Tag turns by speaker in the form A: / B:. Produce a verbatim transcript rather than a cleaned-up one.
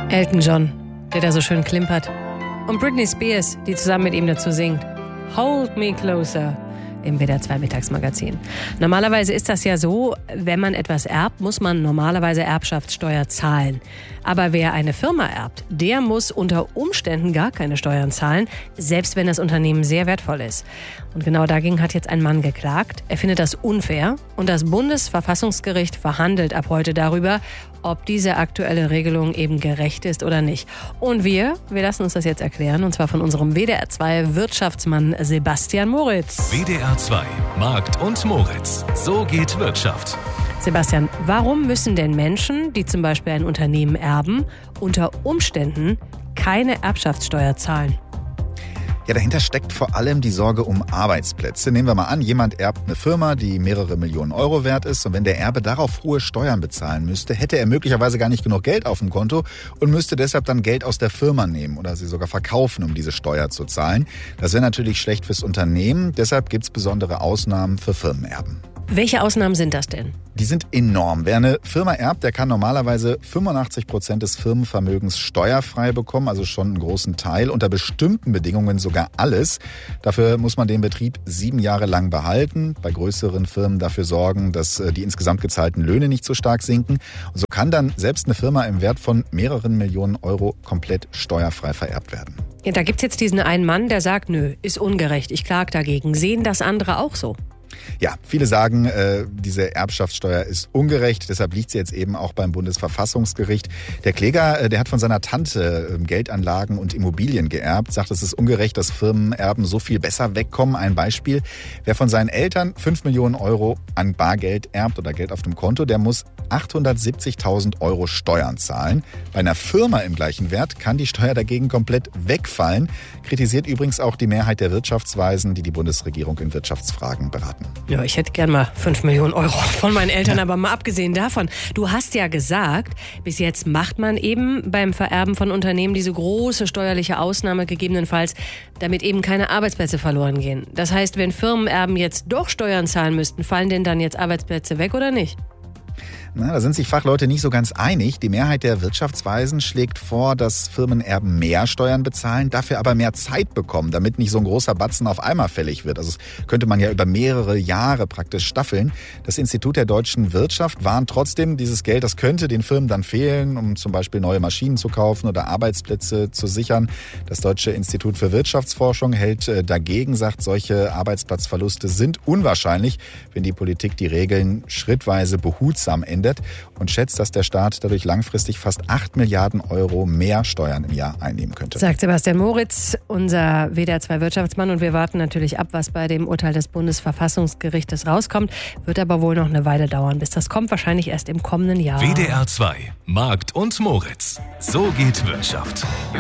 A: Elton John, der da so schön klimpert. Und Britney Spears, die zusammen mit ihm dazu singt. Hold me closer. Im W D R zwei Mittagsmagazin. Normalerweise ist das ja so, wenn man etwas erbt, muss man normalerweise Erbschaftssteuer zahlen. Aber wer eine Firma erbt, der muss unter Umständen gar keine Steuern zahlen, selbst wenn das Unternehmen sehr wertvoll ist. Und genau dagegen hat jetzt ein Mann geklagt. Er findet das unfair und das Bundesverfassungsgericht verhandelt ab heute darüber, ob diese aktuelle Regelung eben gerecht ist oder nicht. Und wir, wir lassen uns das jetzt erklären, und zwar von unserem W D R zwei Wirtschaftsmann Sebastian Moritz.
B: W D R zwei Markt und Moritz. So geht Wirtschaft.
A: Sebastian, warum müssen denn Menschen, die zum Beispiel ein Unternehmen erben, unter Umständen keine Erbschaftssteuer zahlen?
C: Ja, dahinter steckt vor allem die Sorge um Arbeitsplätze. Nehmen wir mal an, jemand erbt eine Firma, die mehrere Millionen Euro wert ist. Und wenn der Erbe darauf hohe Steuern bezahlen müsste, hätte er möglicherweise gar nicht genug Geld auf dem Konto und müsste deshalb dann Geld aus der Firma nehmen oder sie sogar verkaufen, um diese Steuer zu zahlen. Das wäre natürlich schlecht fürs Unternehmen. Deshalb gibt es besondere Ausnahmen für Firmenerben.
A: Welche Ausnahmen sind das denn?
C: Die sind enorm. Wer eine Firma erbt, der kann normalerweise fünfundachtzig Prozent des Firmenvermögens steuerfrei bekommen, also schon einen großen Teil, unter bestimmten Bedingungen sogar alles. Dafür muss man den Betrieb sieben Jahre lang behalten, bei größeren Firmen dafür sorgen, dass die insgesamt gezahlten Löhne nicht so stark sinken. Und so kann dann selbst eine Firma im Wert von mehreren Millionen Euro komplett steuerfrei vererbt werden.
A: Ja, da gibt's jetzt diesen einen Mann, der sagt, nö, ist ungerecht, ich klage dagegen. Sehen das andere auch so?
C: Ja, viele sagen, äh, diese Erbschaftssteuer ist ungerecht. Deshalb liegt sie jetzt eben auch beim Bundesverfassungsgericht. Der Kläger, äh, der hat von seiner Tante äh, Geldanlagen und Immobilien geerbt, sagt, es ist ungerecht, dass Firmenerben so viel besser wegkommen. Ein Beispiel: Wer von seinen Eltern fünf Millionen Euro an Bargeld erbt oder Geld auf dem Konto, der muss achthundertsiebzigtausend Euro Steuern zahlen. Bei einer Firma im gleichen Wert kann die Steuer dagegen komplett wegfallen. Kritisiert übrigens auch die Mehrheit der Wirtschaftsweisen, die die Bundesregierung in Wirtschaftsfragen beraten.
A: Ja, ich hätte gern mal fünf Millionen Euro von meinen Eltern, aber mal abgesehen davon. Du hast ja gesagt, bis jetzt macht man eben beim Vererben von Unternehmen diese große steuerliche Ausnahme gegebenenfalls, damit eben keine Arbeitsplätze verloren gehen. Das heißt, wenn Firmenerben jetzt doch Steuern zahlen müssten, fallen denn dann jetzt Arbeitsplätze weg oder nicht?
C: Na, da sind sich Fachleute nicht so ganz einig. Die Mehrheit der Wirtschaftsweisen schlägt vor, dass Firmenerben mehr Steuern bezahlen, dafür aber mehr Zeit bekommen, damit nicht so ein großer Batzen auf einmal fällig wird. Also das könnte man ja über mehrere Jahre praktisch staffeln. Das Institut der deutschen Wirtschaft warnt trotzdem, dieses Geld, das könnte den Firmen dann fehlen, um zum Beispiel neue Maschinen zu kaufen oder Arbeitsplätze zu sichern. Das Deutsche Institut für Wirtschaftsforschung hält dagegen, sagt, solche Arbeitsplatzverluste sind unwahrscheinlich, wenn die Politik die Regeln schrittweise behutsam ändert, und schätzt, dass der Staat dadurch langfristig fast acht Milliarden Euro mehr Steuern im Jahr einnehmen könnte.
A: Sagt Sebastian Moritz, unser W D R zwei Wirtschaftsmann. Und wir warten natürlich ab, was bei dem Urteil des Bundesverfassungsgerichtes rauskommt. Wird aber wohl noch eine Weile dauern, bis das kommt. Wahrscheinlich erst im kommenden Jahr.
B: W D R zwei Markt und Moritz. So geht Wirtschaft.